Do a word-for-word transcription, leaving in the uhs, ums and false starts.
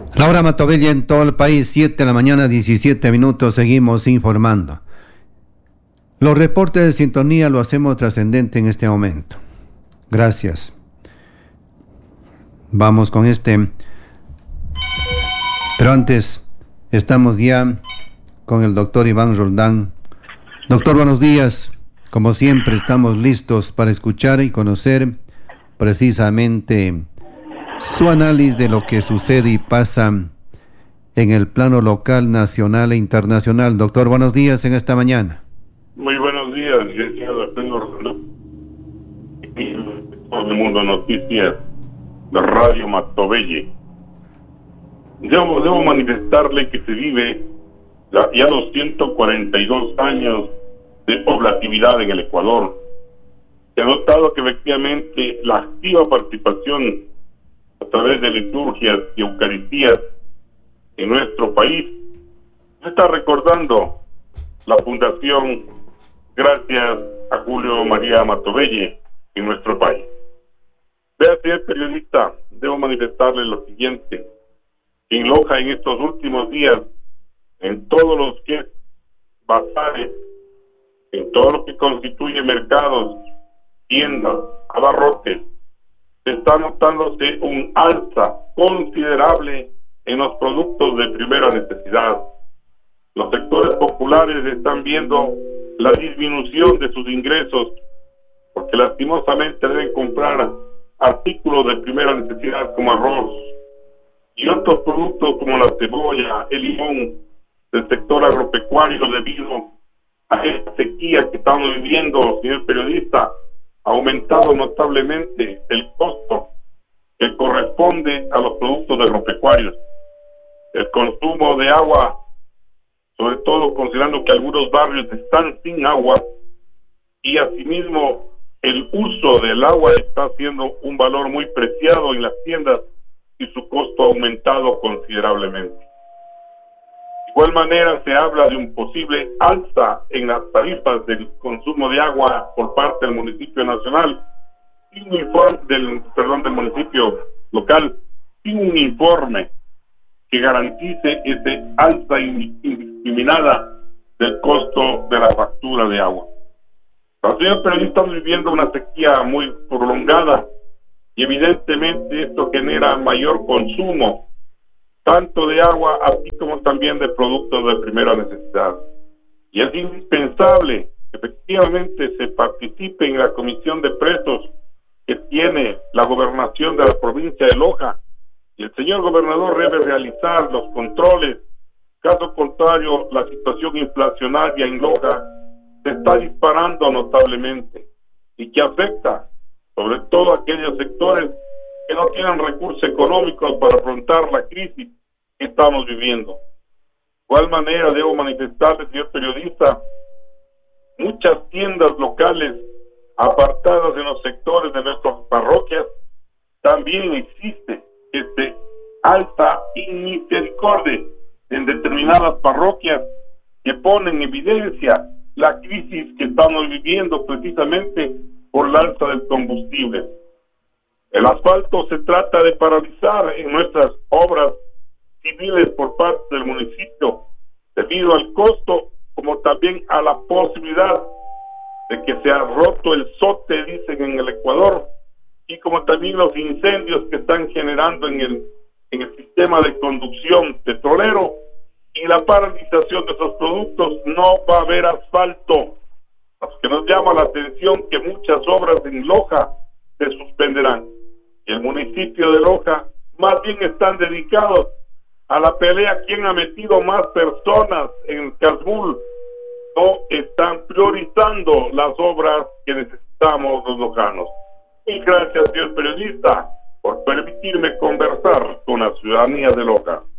Laura Matovella en todo el país, siete de la mañana, diecisiete minutos, seguimos informando. Los reportes de sintonía lo hacemos trascendente en este momento. Gracias. Vamos con este. Pero antes, estamos ya con el doctor Iván Roldán. Doctor, buenos días. Como siempre, estamos listos para escuchar y conocer precisamente su análisis de lo que sucede y pasa en el plano local, nacional e internacional. Doctor, buenos días en esta mañana. Muy buenos días, licenciado Alfredo Rolando. Todo el mundo noticias de Radio Matovelle. Debo, debo manifestarle que se vive la, ya los ciento cuarenta y dos años de poblatividad en el Ecuador. Se ha notado que efectivamente la activa participación a través de liturgias y eucaristías en nuestro país se está recordando la fundación gracias a Julio María Matovelle en nuestro país. Vea, señor periodista, debo manifestarle lo siguiente. En Loja, en estos últimos días, en todos los que es bazares, en todo lo que constituye mercados, tiendas, abarrotes, se está notándose un alza considerable en los productos de primera necesidad. Los sectores populares están viendo la disminución de sus ingresos porque lastimosamente deben comprar artículos de primera necesidad como arroz y otros productos como la cebolla, el limón del sector agropecuario debido a esta sequía que estamos viviendo, señor periodista. Ha aumentado notablemente el costo que corresponde a los productos agropecuarios. El consumo de agua, sobre todo considerando que algunos barrios están sin agua, y asimismo el uso del agua está siendo un valor muy preciado en las tiendas y su costo ha aumentado considerablemente. De igual manera se habla de un posible alza en las tarifas del consumo de agua por parte del municipio nacional, sin un informe del, perdón, del municipio local, sin un informe que garantice ese alza indiscriminada del costo de la factura de agua. Los señores periodistas, estamos viviendo una sequía muy prolongada y evidentemente esto genera mayor consumo tanto de agua así como también de productos de primera necesidad. Y es indispensable que efectivamente se participe en la comisión de precios que tiene la gobernación de la provincia de Loja, y el señor gobernador debe realizar los controles. Caso contrario, la situación inflacionaria en Loja se está disparando notablemente y que afecta sobre todo a aquellos sectores que no tienen recursos económicos para afrontar la crisis que estamos viviendo. De igual manera, debo manifestarle, señor periodista, muchas tiendas locales apartadas en los sectores de nuestras parroquias, también existe este alta inmisericordia en determinadas parroquias que ponen en evidencia la crisis que estamos viviendo precisamente por la alza del combustible. El asfalto se trata de paralizar en nuestras obras civiles por parte del municipio debido al costo como también a la posibilidad de que se ha roto el zote, dicen en el Ecuador, y como también los incendios que están generando en el, en el sistema de conducción petrolero y la paralización de esos productos. No va a haber asfalto, lo que nos llama la atención que muchas obras en Loja se suspenderán. Y el municipio de Loja más bien están dedicados a la pelea quién ha metido más personas en Casmul. No están priorizando las obras que necesitamos los lojanos. Y gracias, señor periodista, por permitirme conversar con la ciudadanía de Loja.